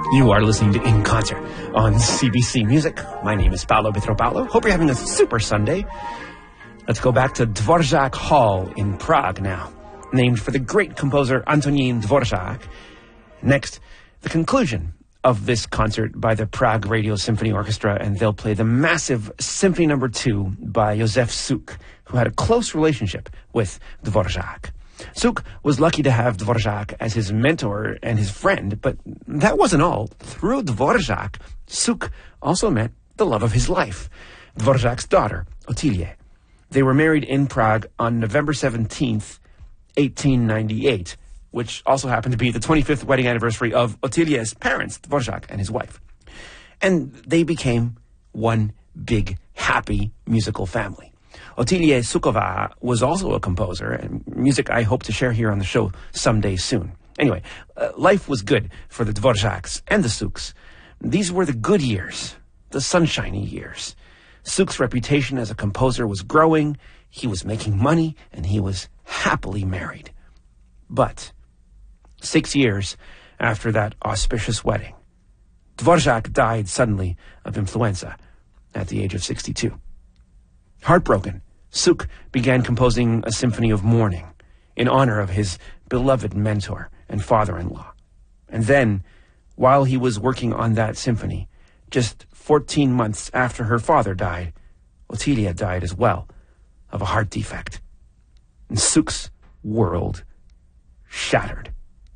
You are listening to In Concert on CBC Music. My name is Paolo Petropaulo. Hope you're having a super Sunday. Let's go back to Dvorak Hall in Prague now, named for the great composer Antonín Dvorak. Next, the conclusion of this concert by the Prague Radio Symphony Orchestra, and they'll play the massive Symphony No. 2 by Józef Suk, who had a close relationship with Dvorak. Suk was lucky to have Dvorak as his mentor and his friend, but that wasn't all. Through Dvorak, Suk also met the love of his life, Dvorak's daughter, Ottilie. They were married in Prague on November 17th, 1898, which also happened to be the 25th wedding anniversary of Ottilie's parents, Dvorak and his wife. And they became one big, happy musical family. Ottilie Suková was also a composer, and music I hope to share here on the show someday soon. Anyway, life was good for the Dvoraks and the Suks. These were the good years, the sunshiny years. Suk's reputation as a composer was growing, he was making money, and he was happily married. But 6 years after that auspicious wedding, Dvorak died suddenly of influenza at the age of 62. Heartbroken, Suk began composing a symphony of mourning in honor of his beloved mentor and father-in-law. And then, while he was working on that symphony, just 14 months after her father died, Ottilie died as well of a heart defect. And Suk's world shattered.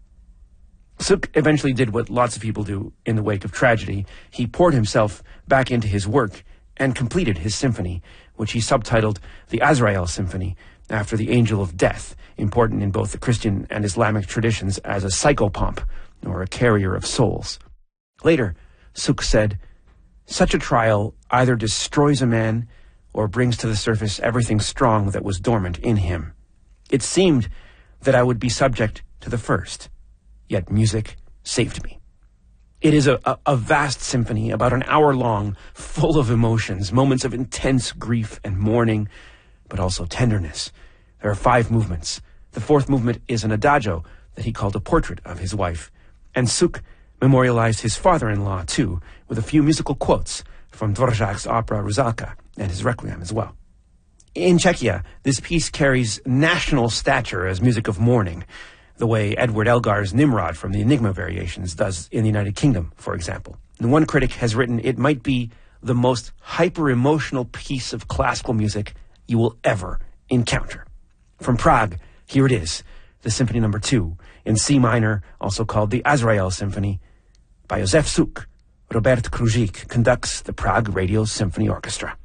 Suk eventually did what lots of people do in the wake of tragedy. He poured himself back into his work and completed his symphony, which he subtitled the Azrael Symphony, after the angel of death, important in both the Christian and Islamic traditions as a psychopomp, or a carrier of souls. Later, Suk said, "Such a trial either destroys a man or brings to the surface everything strong that was dormant in him. It seemed that I would be subject to the first, yet music saved me." It is a vast symphony, about an hour long, full of emotions, moments of intense grief and mourning, but also tenderness. There are 5 movements. The 4th movement is an adagio that he called a portrait of his wife. And Suk memorialized his father-in-law, too, with a few musical quotes from Dvorak's opera Rusalka and his Requiem as well. In Czechia, this piece carries national stature as music of mourning, the way Edward Elgar's Nimrod from the Enigma Variations does in the United Kingdom, for example. And one critic has written it might be the most hyper-emotional piece of classical music you will ever encounter. From Prague, here it is, the Symphony No. 2, in C minor, also called the Azrael Symphony, by Józef Suk. Robert Kružík conducts the Prague Radio Symphony Orchestra.